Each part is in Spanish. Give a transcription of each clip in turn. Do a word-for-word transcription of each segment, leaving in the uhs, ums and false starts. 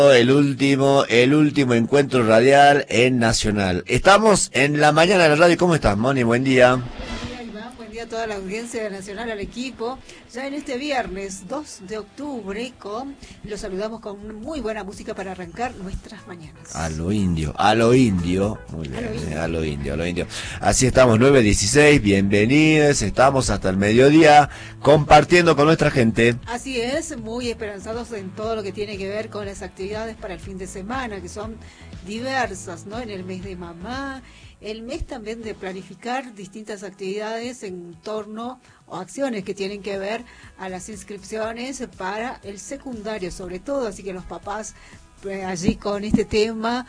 El último, el último encuentro radial en Nacional. Estamos en la mañana de la radio. ¿Cómo estás, Moni? Buen día. Buen día, Iván. Buen día a toda la audiencia de Nacional, al equipo. Ya en este viernes dos de octubre, con, los saludamos con muy buena música para arrancar nuestras mañanas. A lo indio, a lo indio. Muy bien, a lo indio, eh, a lo indio, a lo indio. Así estamos, nueve dieciséis, bienvenidos. Estamos hasta el mediodía compartiendo con nuestra gente. Así es, muy esperanzados en todo lo que tiene que ver con las actividades para el fin de semana, que son diversas, ¿no? En el mes de mamá, el mes también de planificar distintas actividades en torno o acciones que tienen que ver a las inscripciones para el secundario sobre todo, así que los papás eh, allí con este tema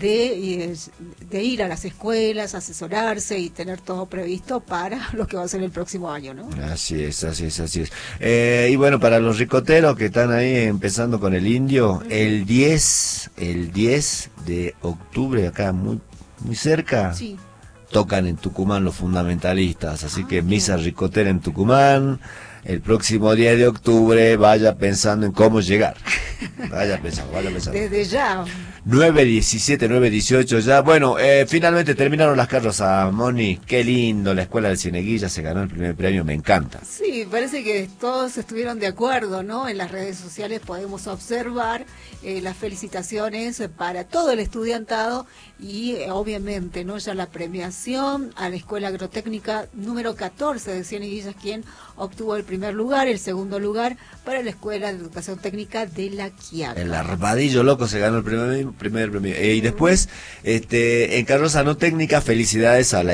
de, de ir a las escuelas, asesorarse y tener todo previsto para lo que va a ser el próximo año, ¿no? Así es, así es, así es. Eh, y bueno, para los ricoteros que están ahí empezando con el indio, el diez, el diez de octubre, acá muy muy cerca, sí, tocan en Tucumán los fundamentalistas, así ah, que bien. misa ricotera en Tucumán, el próximo diez de octubre, vaya pensando en cómo llegar, vaya pensando, vaya pensando. Desde ya. nueve diecisiete, nueve dieciocho ya, bueno, eh, finalmente terminaron las carrozas, Moni, qué lindo, la escuela del Cieneguilla se ganó el primer premio, me encanta. Sí, parece que todos estuvieron de acuerdo, ¿no? En las redes sociales podemos observar eh, las felicitaciones para todo el estudiantado y eh, obviamente, ¿no? Ya la premiación a la Escuela Agrotécnica número catorce de Cieneguillas, quien obtuvo el primer lugar, el segundo lugar para la Escuela de Educación Técnica de La Quiaca. El Armadillo Loco se ganó el primer, primer premio. Eh, y después, este, en carroza no técnica, felicidades a la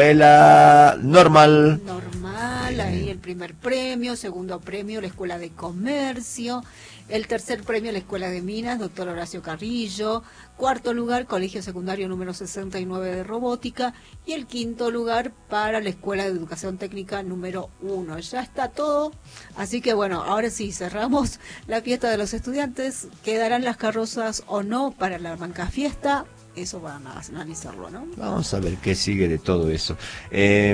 escuela normal. Normal, ahí el primer premio, segundo premio la Escuela de Comercio, el tercer premio la Escuela de Minas, doctor Horacio Carrillo, cuarto lugar Colegio Secundario número sesenta y nueve de Robótica y el quinto lugar para la Escuela de Educación Técnica número uno. Ya está todo, así que bueno, ahora sí, cerramos la fiesta de los estudiantes, quedarán las carrozas o no para la banca fiesta. Eso van a analizarlo, ¿no? Vamos a ver qué sigue de todo eso. Eh,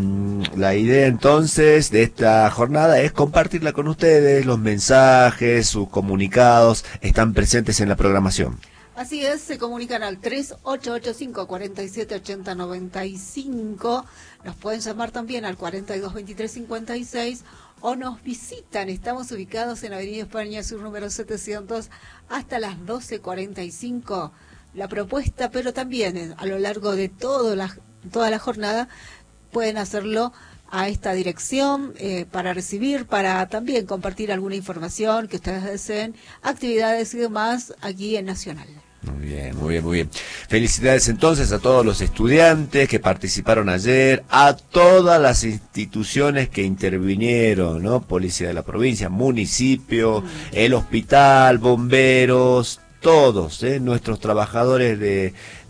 la idea entonces de esta jornada es compartirla con ustedes, los mensajes, sus comunicados, están presentes en la programación. Así es, se comunican al tres ocho ocho cinco, cuatro siete ocho cero nueve cinco, nos pueden llamar también al cuarenta y dos veintitrés cincuenta y seis o nos visitan, estamos ubicados en Avenida España Sur número setecientos hasta las doce cuarenta y cinco. La propuesta, pero también a lo largo de todo la, toda la jornada pueden hacerlo a esta dirección eh, para recibir, para también compartir alguna información que ustedes deseen, actividades y demás aquí en Nacional. Muy bien, muy bien, muy bien. Felicidades entonces a todos los estudiantes que participaron ayer, a todas las instituciones que intervinieron, ¿no? Policía de la provincia, municipio, mm. el hospital, bomberos, todos, ¿eh? Nuestros trabajadores de,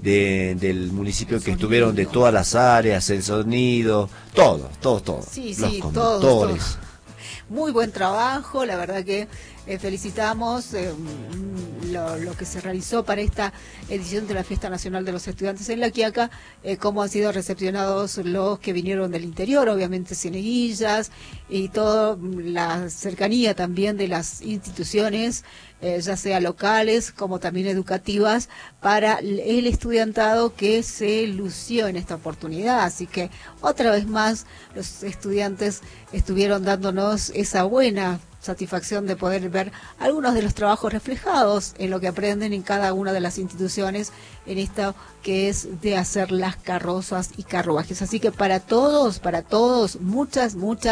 de del municipio que estuvieron de todas las áreas, el sonido, todos, todos, todos. Sí, los sí, conductores. todos, todos. Muy buen trabajo, la verdad que eh, felicitamos eh, lo, lo que se realizó para esta edición de la Fiesta Nacional de los Estudiantes en La Quiaca, eh, cómo han sido recepcionados los que vinieron del interior, obviamente Cieneguillas, y toda la cercanía también de las instituciones, eh, ya sea locales como también educativas, para el estudiantado que se lució en esta oportunidad. Así que otra vez más los estudiantes estuvieron dándonos esa buena satisfacción de poder ver algunos de los trabajos reflejados en lo que aprenden en cada una de las instituciones en esto que es de hacer las carrozas y carruajes. Así que para todos, para todos, muchas, muchas